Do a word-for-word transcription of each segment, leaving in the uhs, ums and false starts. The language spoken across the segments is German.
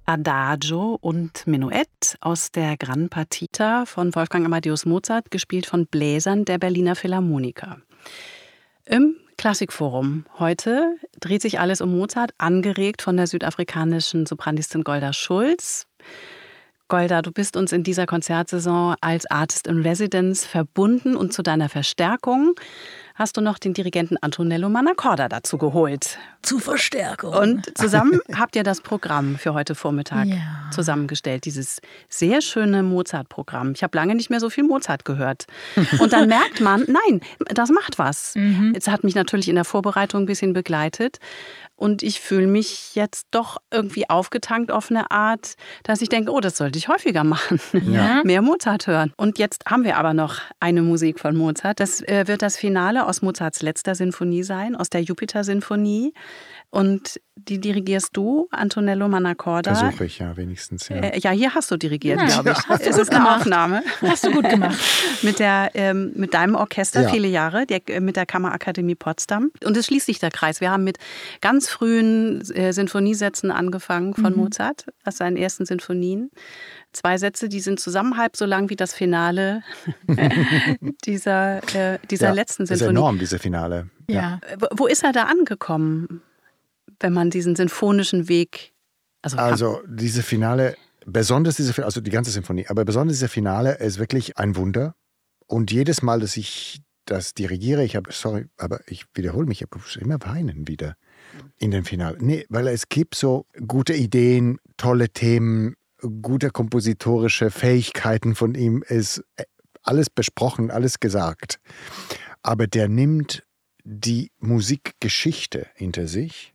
Adagio und Menuett aus der Gran Partita von Wolfgang Amadeus Mozart, gespielt von Bläsern der Berliner Philharmoniker. Im Klassikforum heute dreht sich alles um Mozart, angeregt von der südafrikanischen Sopranistin Golda Schulz. Golda, du bist uns in dieser Konzertsaison als Artist in Residence verbunden und zu deiner Verstärkung hast du noch den Dirigenten Antonello Mannacorda dazu geholt. Zur Verstärkung. Und zusammen habt ihr das Programm für heute Vormittag ja. zusammengestellt, dieses sehr schöne Mozart-Programm. Ich habe lange nicht mehr so viel Mozart gehört. Und dann merkt man, nein, das macht was. Mhm. Es hat mich natürlich in der Vorbereitung ein bisschen begleitet. Und ich fühle mich jetzt doch irgendwie aufgetankt auf eine Art, dass ich denke, oh, das sollte ich häufiger machen. Ja. Mehr Mozart hören. Und jetzt haben wir aber noch eine Musik von Mozart. Das äh, wird das Finale aus Mozarts letzter Sinfonie sein, aus der Jupiter-Sinfonie. Und die dirigierst du, Antonello Mannacorda. Versuche ich ja wenigstens. Ja, äh, ja hier hast du dirigiert, ja, glaube ich. Hast du es gut ist eine gemacht. Aufnahme. Hast du gut gemacht. mit, der, ähm, mit deinem Orchester, ja. viele Jahre, der, mit der Kammerakademie Potsdam. Und es schließt sich der Kreis. Wir haben mit ganz frühen äh, Sinfoniesätzen angefangen von mhm. Mozart, aus seinen ersten Sinfonien. Zwei Sätze, die sind zusammen halb so lang wie das Finale dieser, äh, dieser ja, letzten Sinfonie. Sinfonie. Das ist enorm, diese Finale. Ja. Ja. Wo, wo ist er da angekommen, wenn man diesen sinfonischen Weg... Also, also diese Finale, besonders diese, also die ganze Sinfonie, aber besonders diese Finale ist wirklich ein Wunder. Und jedes Mal, dass ich das dirigiere, ich habe, sorry, aber ich wiederhole mich, ich muss immer weinen wieder in den Finale. Nee, weil es gibt so gute Ideen, tolle Themen, gute kompositorische Fähigkeiten von ihm, ist alles besprochen, alles gesagt. Aber der nimmt die Musikgeschichte hinter sich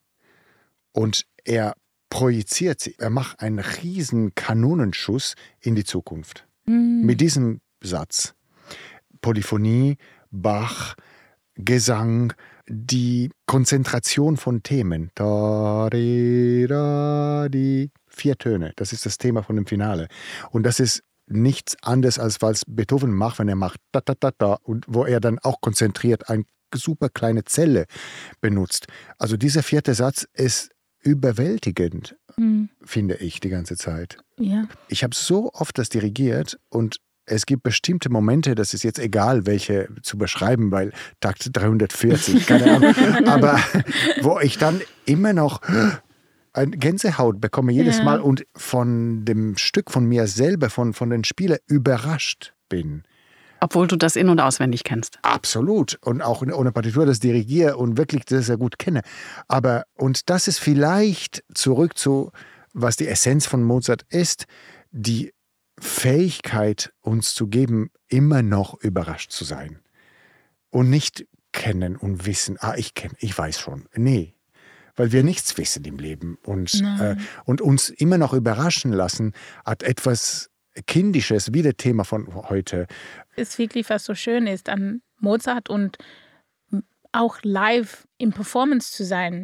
und er projiziert sie. Er macht einen riesen Kanonenschuss in die Zukunft. Mhm. Mit diesem Satz. Polyphonie, Bach, Gesang, die Konzentration von Themen. Da, di, da, di. Vier Töne, das ist das Thema von dem Finale. Und das ist nichts anderes, als was Beethoven macht, wenn er macht da, da, da, da, und wo er dann auch konzentriert eine super kleine Zelle benutzt. Also dieser vierte Satz ist überwältigend, mhm. finde ich, die ganze Zeit. Ja. Ich habe so oft das dirigiert und es gibt bestimmte Momente, das ist jetzt egal, welche zu beschreiben, weil Takt dreihundertvierzig, keine Ahnung, aber wo ich dann immer noch eine Gänsehaut bekomme jedes ja. Mal und von dem Stück von mir selber, von, von den Spielern überrascht bin. Obwohl du das in- und auswendig kennst. Absolut. Und auch ohne Partitur das dirigiere und wirklich das sehr gut kenne. Aber, und das ist vielleicht zurück zu, was die Essenz von Mozart ist, die Fähigkeit uns zu geben, immer noch überrascht zu sein. Und nicht kennen und wissen, ah, ich kenne, ich weiß schon. Nee. Weil wir nichts wissen im Leben und, äh, und uns immer noch überraschen lassen, hat etwas Kindisches, wie das Thema von heute. Ist wirklich, was so schön ist an Mozart und auch live im Performance zu sein.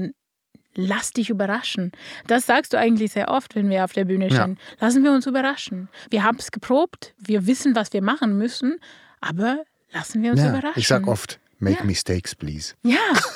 Lass dich überraschen. Das sagst du eigentlich sehr oft, wenn wir auf der Bühne stehen. Ja. Lassen wir uns überraschen. Wir haben es geprobt, wir wissen, was wir machen müssen, aber lassen wir uns ja, überraschen. Ich sage oft, make ja. mistakes, please. Ja.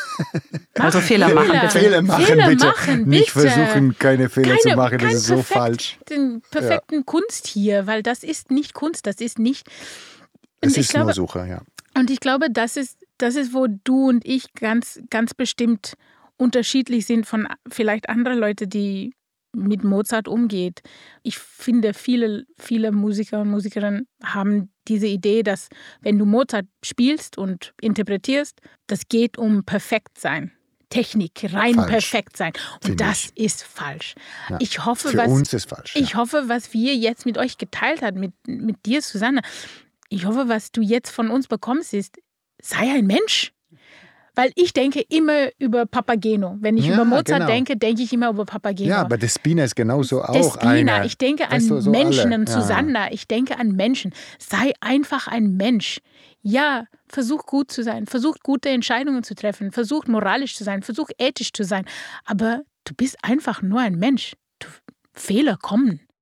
Also Fehler machen, bitte. Fehler machen, Fehler bitte. Machen, bitte. Nicht versuchen, keine Fehler keine, zu machen, das ist so perfekt, falsch. Den perfekten ja. Kunst hier, weil das ist nicht Kunst, das ist nicht... Es ist glaube, nur Suche, ja. Und ich glaube, das ist, das ist, wo du und ich ganz, ganz bestimmt unterschiedlich sind von vielleicht anderen Leuten, die mit Mozart umgeht. Ich finde, viele, viele Musiker und Musikerinnen haben diese Idee, dass wenn du Mozart spielst und interpretierst, das geht um perfekt sein. Technik, rein falsch. Perfekt sein. Und Finde das ich. ist falsch. Ja. Ich hoffe, Für was, uns ist falsch. Ich ja. hoffe, was wir jetzt mit euch geteilt haben, mit, mit dir, Susanne, ich hoffe, was du jetzt von uns bekommst, ist, sei ein Mensch. Weil ich denke immer über Papageno. Wenn ich ja, über Mozart genau. denke, denke ich immer über Papageno. Ja, aber Despina ist genauso auch Despina, eine. ich denke an weißt du, so Menschen, alle. an Susanna, ja. ich denke an Menschen. Sei einfach ein Mensch. Ja, versuch gut zu sein, versuch gute Entscheidungen zu treffen, versuch moralisch zu sein, versuch ethisch zu sein. Aber du bist einfach nur ein Mensch. Du, Fehler kommen.